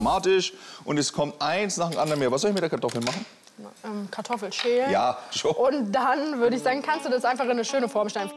automatisch und es kommt eins nach dem anderen mehr. Was soll ich mit der Kartoffel machen? Kartoffel schälen. Ja, schon. Und dann würde ich sagen, kannst du das einfach in eine schöne Form stellen.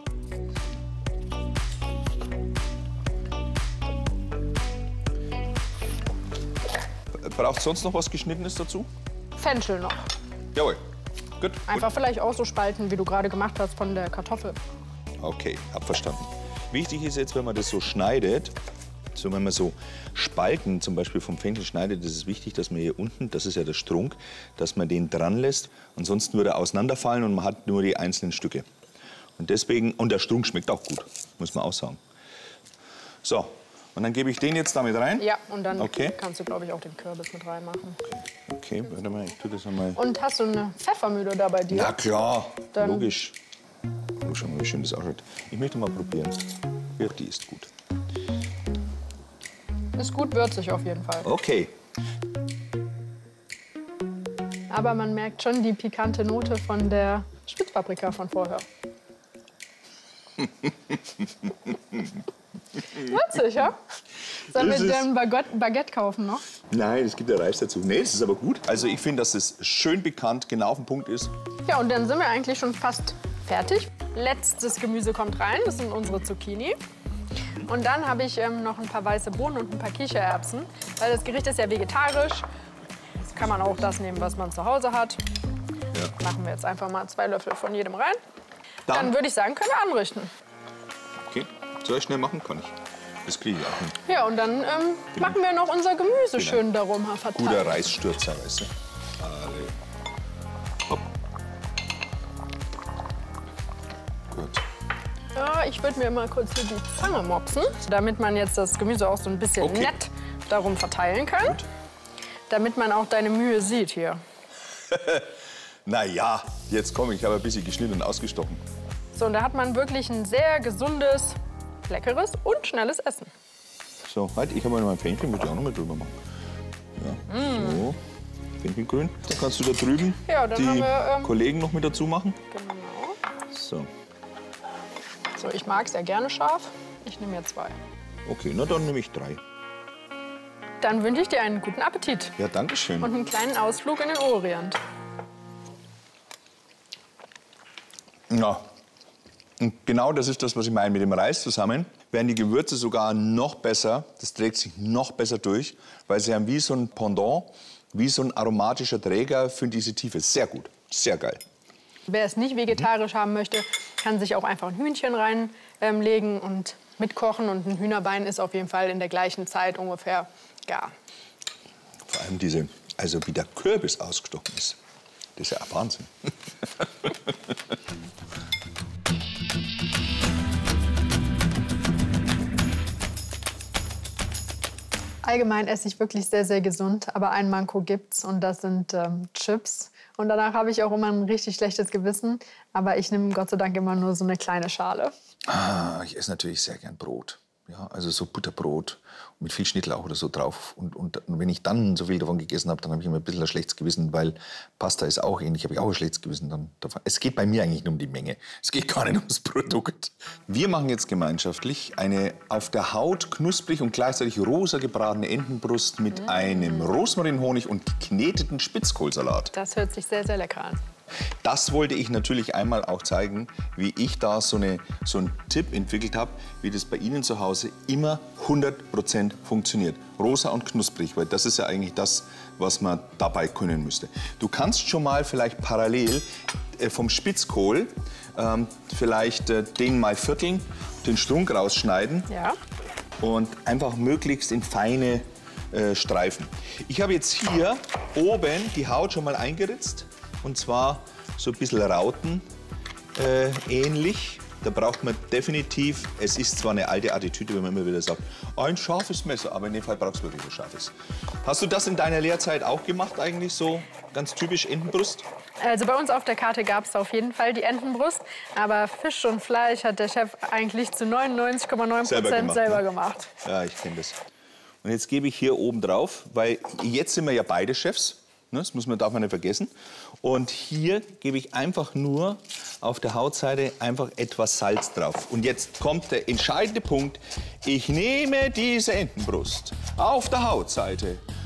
Braucht sonst noch was Geschnittenes dazu? Fenchel noch. Jawohl. Gut. Einfach vielleicht auch so spalten, wie du gerade gemacht hast von der Kartoffel. Okay, hab verstanden. Wichtig ist jetzt, wenn man das so schneidet, so wenn man so Spalten zum Beispiel vom Fenchel schneidet, ist es wichtig, dass man hier unten, das ist ja der Strunk, dass man den dran lässt. Ansonsten würde er auseinanderfallen und man hat nur die einzelnen Stücke. Und deswegen, und der Strunk schmeckt auch gut, muss man auch sagen. So, und dann gebe ich den jetzt damit rein. Ja, und dann kannst du, glaube ich, auch den Kürbis mit reinmachen. Okay, warte mal, ich tue das einmal. Und hast du eine Pfeffermühle da bei dir? Na klar, dann logisch. Oh, schau mal, wie schön das ausschaut. Ich möchte mal probieren. Ja, die ist gut. Ist gut würzig auf jeden Fall. Okay. Aber man merkt schon die pikante Note von der Spitzpaprika von vorher. Witzig, ja? Sollen wir den Baguette kaufen noch? Nein, es gibt ja Reis dazu. Nee, es ist aber gut. Also ich finde, dass es schön bekannt, genau auf den Punkt ist. Ja, und dann sind wir eigentlich schon fast fertig. Letztes Gemüse kommt rein, das sind unsere Zucchini. Und dann habe ich noch ein paar weiße Bohnen und ein paar Kichererbsen. Weil das Gericht ist ja vegetarisch. Jetzt kann man auch das nehmen, was man zu Hause hat. Ja. Machen wir jetzt einfach mal 2 Löffel von jedem rein. Dann würde ich sagen, können wir anrichten. Okay, soll ich schnell machen? Kann ich. Das kriege ich auch hin. Ja, und dann machen wir noch unser Gemüse schön darum verteilt. Guter Reisstürzer, weißt du. Alle. Hopp. Gut. Ja, ich würde mir mal kurz hier die Zange mopsen, damit man jetzt das Gemüse auch so ein bisschen nett darum verteilen kann. Gut. Damit man auch deine Mühe sieht hier. Na ja, jetzt komme ich, habe ein bisschen geschnitten und ausgestochen. So, und da hat man wirklich ein sehr gesundes, leckeres und schnelles Essen. So, halt, ich habe mal mein Fenchel, muss ich auch noch mal drüber machen. Ja, so, Fenchelgrün. Dann kannst du da drüben die Kollegen noch mit dazu machen. Genau. So. So, ich mag sehr gerne scharf. Ich nehme mir 2. Okay, na dann nehme ich 3. Dann wünsche ich dir einen guten Appetit. Ja, danke schön. Und einen kleinen Ausflug in den Orient. Ja, und genau das ist das, was ich meine mit dem Reis zusammen. Werden die Gewürze sogar noch besser, das trägt sich noch besser durch, weil sie haben wie so ein Pendant, wie so ein aromatischer Träger für diese Tiefe. Sehr gut, sehr geil. Wer es nicht vegetarisch haben möchte, kann sich auch einfach ein Hühnchen reinlegen und mitkochen. Und ein Hühnerbein ist auf jeden Fall in der gleichen Zeit ungefähr gar. Vor allem diese, also wie der Kürbis ausgestochen ist. Das ist ja ein Wahnsinn. Allgemein esse ich wirklich sehr, sehr gesund. Aber ein Manko gibt's und das sind Chips. Und danach habe ich auch immer ein richtig schlechtes Gewissen. Aber ich nehme Gott sei Dank immer nur so eine kleine Schale. Ah, ich esse natürlich sehr gern Brot. Ja, also so Butterbrot mit viel Schnittlauch oder so drauf. Und wenn ich dann so viel davon gegessen habe, dann habe ich immer ein bisschen ein schlechtes Gewissen, weil Pasta ist auch ähnlich. Habe ich auch ein schlechtes Gewissen dann davon. Es geht bei mir eigentlich nur um die Menge. Es geht gar nicht ums Produkt. Wir machen jetzt gemeinschaftlich eine auf der Haut knusprig und gleichzeitig rosa gebratene Entenbrust mit einem Rosmarinhonig und gekneteten Spitzkohlsalat. Das hört sich sehr, sehr lecker an. Das wollte ich natürlich einmal auch zeigen, wie ich da so einen Tipp entwickelt habe, wie das bei Ihnen zu Hause immer 100% funktioniert. Rosa und knusprig, weil das ist ja eigentlich das, was man dabei können müsste. Du kannst schon mal vielleicht parallel vom Spitzkohl vielleicht den mal vierteln, den Strunk rausschneiden und einfach möglichst in feine Streifen. Ich habe jetzt hier oben die Haut schon mal eingeritzt. Und zwar so ein bisschen Rauten ähnlich. Da braucht man definitiv, es ist zwar eine alte Attitüde, wenn man immer wieder sagt, ein scharfes Messer, aber in dem Fall brauchst du wirklich ein scharfes. Hast du das in deiner Lehrzeit auch gemacht eigentlich, so ganz typisch Entenbrust? Also bei uns auf der Karte gab es auf jeden Fall die Entenbrust. Aber Fisch und Fleisch hat der Chef eigentlich zu 99,9% selber gemacht. Ja, ich kenne das. Und jetzt gebe ich hier oben drauf, weil jetzt sind wir ja beide Chefs. Das darf man nicht vergessen. Und hier gebe ich einfach nur auf der Hautseite einfach etwas Salz drauf. Und jetzt kommt der entscheidende Punkt. Ich nehme diese Entenbrust auf der Hautseite